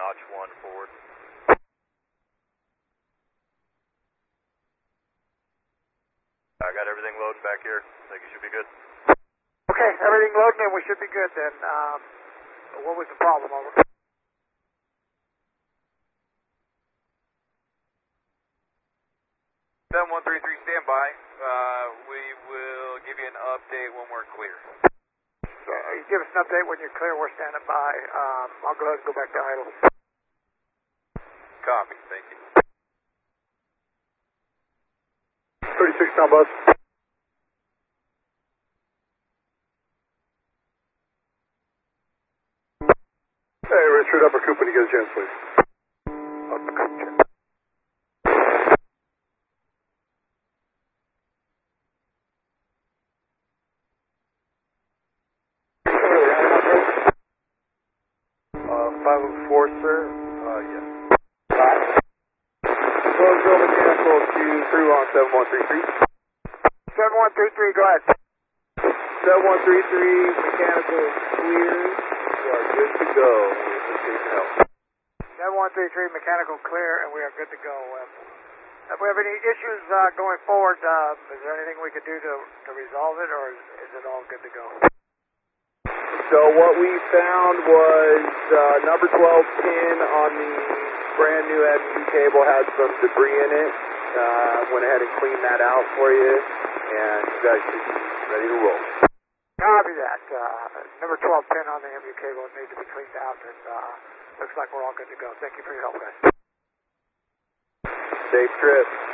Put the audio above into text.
notch 1 forward. I got everything loading back here. Think you should be good. Okay, everything loading and we should be good then. What was the problem? Over. 7133, stand by. We will give you an update when we're clear. You give us an update when you're clear. We're standing by. I'll go ahead and go back to idle. Copy, thank you. 36 down bus. Hey, Richard, upper Coop when you get a chance, please. Upper Coop. Sir? Yes. Closeville Mechanical to through on 7133. 7133, go ahead. 7133, mechanical is clear. We are good to go. We appreciate your help. 7133, mechanical clear, and we are good to go. If we have any issues going forward, is there anything we could do to resolve it, or is it all good to go? So what we found was number 12 pin on the brand new MU cable had some debris in it. Went ahead and cleaned that out for you, and you guys should be ready to roll. Copy that. Number 12 pin on the MU cable needs to be cleaned out, and looks like we're all good to go. Thank you for your help, guys. Safe trip.